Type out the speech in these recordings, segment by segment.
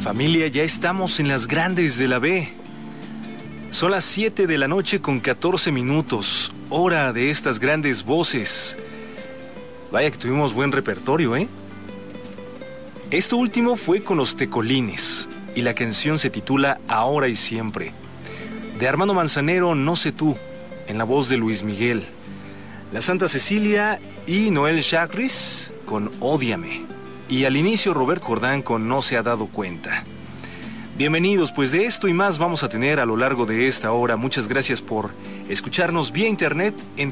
Familia, ya estamos en las grandes de la B. Son las 7 de la noche con 14 minutos, hora de estas grandes voces. Vaya que tuvimos buen repertorio, ¿eh? Esto último fue con los Tecolines y la canción se titula Ahora y Siempre. De Armando Manzanero, No sé tú, en la voz de Luis Miguel. La Santa Cecilia y Noel Chagris con Ódiame. Y al inicio Robert Jordán con No se ha dado cuenta. Bienvenidos, pues de esto y más vamos a tener a lo largo de esta hora. Muchas gracias por escucharnos vía internet en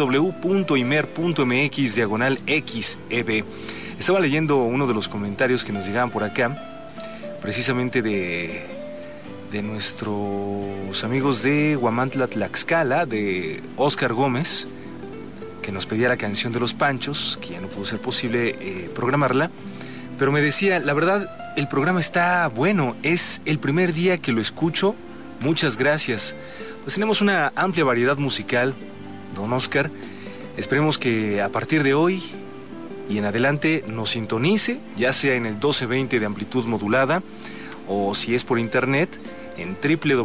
www.imer.mx/xeb. Estaba leyendo uno de los comentarios que nos llegaban por acá, precisamente de nuestros amigos de Huamantla, Tlaxcala, de Oscar Gómez, que nos pedía la canción de los Panchos, que ya no pudo ser posible programarla, pero me decía, la verdad, el programa está bueno, es el primer día que lo escucho, muchas gracias. Pues tenemos una amplia variedad musical, don Oscar, esperemos que a partir de hoy y en adelante nos sintonice, ya sea en el 1220 de amplitud modulada, o si es por internet, en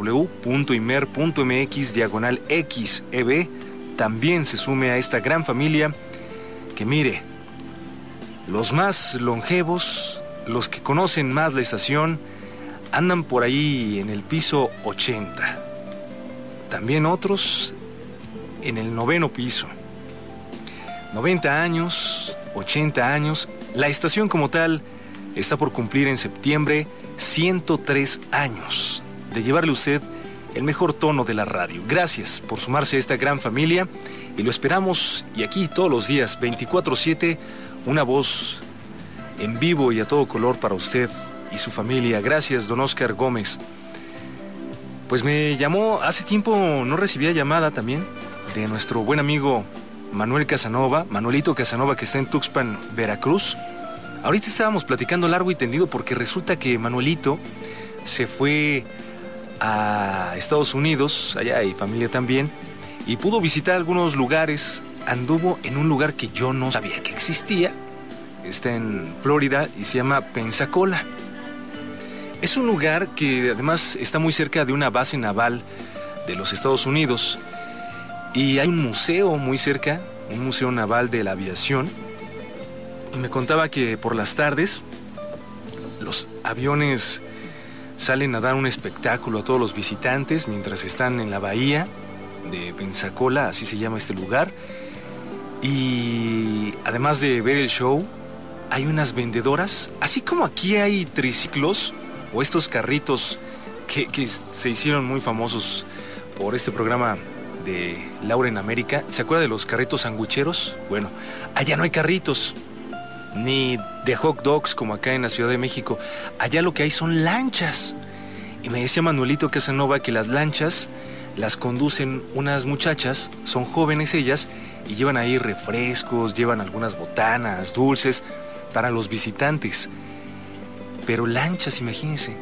www.imer.mx/xeb, también se sume a esta gran familia que, mire, los más longevos, los que conocen más la estación, andan por ahí en el piso 80. También otros en el 9º piso. 90 años, 80 años. La estación como tal está por cumplir en septiembre 103 años de llevarle a usted el mejor tono de la radio. Gracias por sumarse a esta gran familia y lo esperamos, y aquí todos los días 24/7, una voz en vivo y a todo color para usted y su familia. Gracias, don Oscar Gómez. Pues me llamó, hace tiempo no recibía llamada también de nuestro buen amigo Manuel Casanova, Manuelito Casanova, que está en Tuxpan, Veracruz. Ahorita estábamos platicando largo y tendido porque resulta que Manuelito se fue a Estados Unidos, allá hay familia también, y pudo visitar algunos lugares. Anduvo en un lugar que yo no sabía que existía, está en Florida y se llama Pensacola. Es un lugar que además está muy cerca de una base naval de los Estados Unidos, y hay un museo muy cerca, un museo naval de la aviación, y me contaba que por las tardes los aviones salen a dar un espectáculo a todos los visitantes mientras están en la bahía de Pensacola, así se llama este lugar. Y además de ver el show, hay unas vendedoras, así como aquí hay triciclos o estos carritos que se hicieron muy famosos por este programa de Laura en América. ¿Se acuerda de los carritos sandwicheros? Bueno, allá no hay carritos ni de hot dogs como acá en la Ciudad de México. Allá lo que hay son lanchas. Y me decía Manuelito Casanova que las lanchas las conducen unas muchachas, son jóvenes ellas, y llevan ahí refrescos, llevan algunas botanas, dulces para los visitantes. Pero lanchas, imagínense.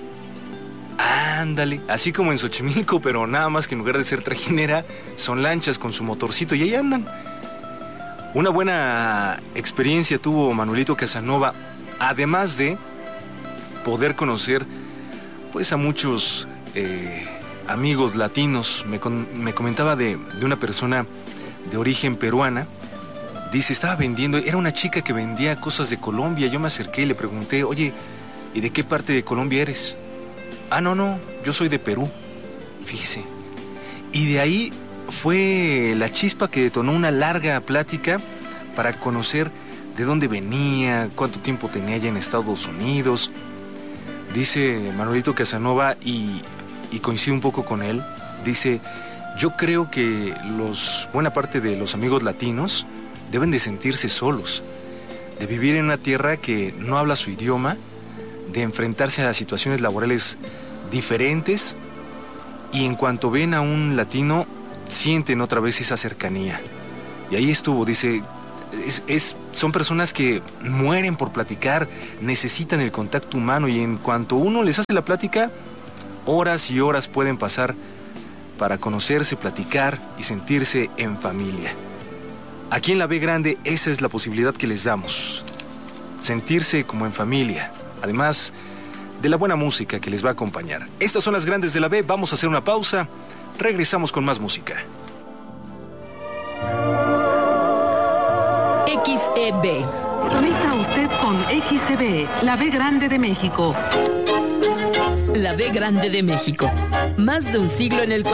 Ándale, así como en Xochimilco, pero nada más que en lugar de ser trajinera, son lanchas con su motorcito y ahí andan. Una buena experiencia tuvo Manuelito Casanova, además de poder conocer pues a muchos amigos latinos. Me comentaba de una persona de origen peruana. Dice, estaba vendiendo, era una chica que vendía cosas de Colombia. Yo me acerqué y le pregunté, oye, ¿y de qué parte de Colombia eres? Ah, no, yo soy de Perú. Fíjese. Y de ahí fue la chispa que detonó una larga plática para conocer de dónde venía, cuánto tiempo tenía allá en Estados Unidos. Dice Manuelito Casanova, y coincido un poco con él, dice, yo creo que buena parte de los amigos latinos deben de sentirse solos, de vivir en una tierra que no habla su idioma, de enfrentarse a situaciones laborales diferentes, y en cuanto ven a un latino, sienten otra vez esa cercanía. Y ahí estuvo, dice, son personas que mueren por platicar, necesitan el contacto humano, y en cuanto uno les hace la plática, horas y horas pueden pasar para conocerse, platicar y sentirse en familia. Aquí en la B Grande esa es la posibilidad que les damos, sentirse como en familia. Además de la buena música que les va a acompañar. Estas son las grandes de la B, vamos a hacer una pausa, regresamos con más música. XEB. Sintoniza usted con XEB, la B grande de México. La B grande de México. Más de un siglo en el